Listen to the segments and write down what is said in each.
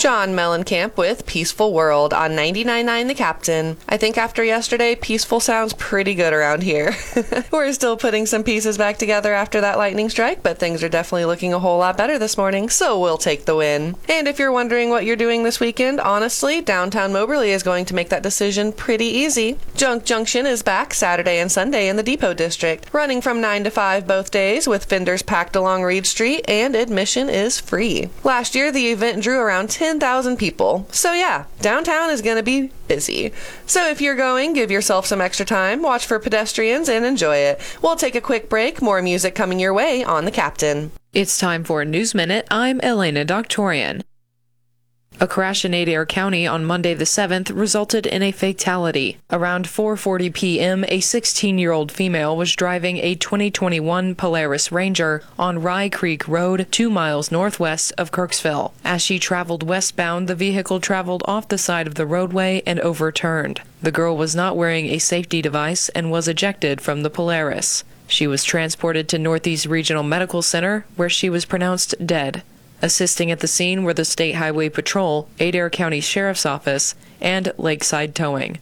John Mellencamp with Peaceful World on 99.9 The Captain. I think after yesterday, peaceful sounds pretty good around here. We're still putting some pieces back together after that lightning strike, but things are definitely looking a whole lot better this morning, so we'll take the win. And if you're wondering what you're doing this weekend, honestly, downtown Moberly is going to make that decision pretty easy. Junk Junction is back Saturday and Sunday in the Depot District, running from 9 to 5 both days with vendors packed along Reed Street, and admission is free. Last year, the event drew around 10,000 people. So yeah, downtown is going to be busy. So if you're going, give yourself some extra time, watch for pedestrians, and enjoy it. We'll take a quick break. More music coming your way on The Captain. It's time for a News Minute. I'm Elena Doctorian. A crash in Adair County on Monday the 7th resulted in a fatality. Around 4:40 p.m., a 16-year-old female was driving a 2021 Polaris Ranger on Rye Creek Road, 2 miles northwest of Kirksville. As she traveled westbound, the vehicle traveled off the side of the roadway and overturned. The girl was not wearing a safety device and was ejected from the Polaris. She was transported to Northeast Regional Medical Center, where she was pronounced dead. Assisting at the scene were the State Highway Patrol, Adair County Sheriff's Office, and Lakeside Towing.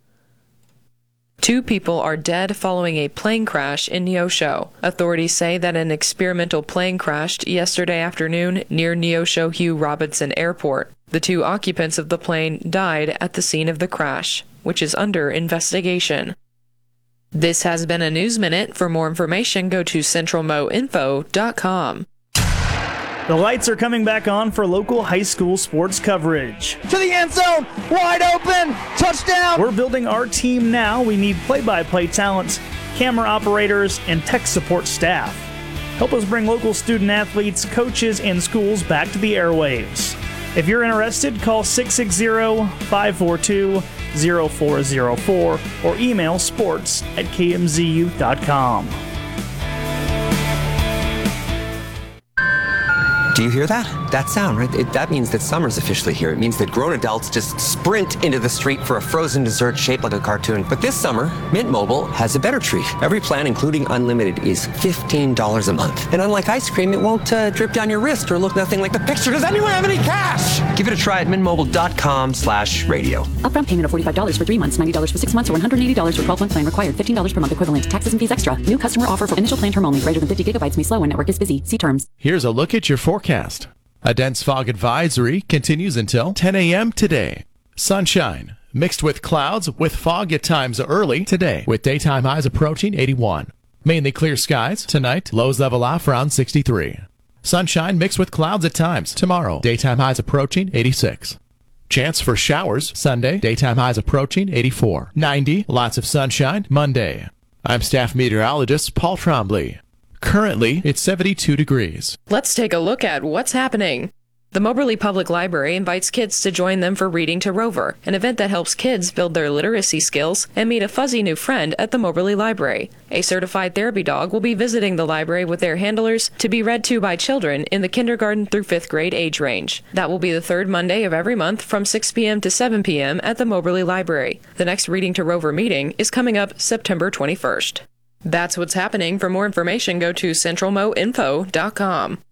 2 people are dead following a plane crash in Neosho. Authorities say that an experimental plane crashed yesterday afternoon near Neosho Hugh Robinson Airport. The 2 occupants of the plane died at the scene of the crash, which is under investigation. This has been a News Minute. For more information, go to centralmoinfo.com. The lights are coming back on for local high school sports coverage. To the end zone, wide open, touchdown! We're building our team now. We need play-by-play talent, camera operators, and tech support staff. Help us bring local student athletes, coaches, and schools back to the airwaves. If you're interested, call 660-542-0404 or email sports@kmzu.com. Do you hear that? That sound, right? That means that summer's officially here. It means that grown adults just sprint into the street for a frozen dessert shaped like a cartoon. But this summer, Mint Mobile has a better treat. Every plan, including unlimited, is $15 a month. And unlike ice cream, it won't drip down your wrist or look nothing like the picture. Does anyone have any cash? Give it a try at mintmobile.com/radio. Upfront payment of $45 for 3 months, $90 for 6 months, or $180 for 12-month plan required. $15 per month equivalent. Taxes and fees extra. New customer offer for initial plan term only. Greater than 50 gigabytes may slow when network is busy. See terms. Here's a look at your forecast. A dense fog advisory continues until 10 a.m. today. Sunshine mixed with clouds with fog at times early today, with daytime highs approaching 81. Mainly clear skies tonight, lows level off around 63. Sunshine mixed with clouds at times tomorrow, daytime highs approaching 86. Chance for showers Sunday, daytime highs approaching 84. 90, lots of sunshine Monday. I'm staff meteorologist Paul Trombley. Currently, it's 72 degrees. Let's take a look at what's happening. The Moberly Public Library invites kids to join them for Reading to Rover, an event that helps kids build their literacy skills and meet a fuzzy new friend at the Moberly Library. A certified therapy dog will be visiting the library with their handlers to be read to by children in the kindergarten through 5th grade age range. That will be the 3rd Monday of every month from 6 p.m. to 7 p.m. at the Moberly Library. The next Reading to Rover meeting is coming up September 21st. That's what's happening. For more information, go to centralmoinfo.com.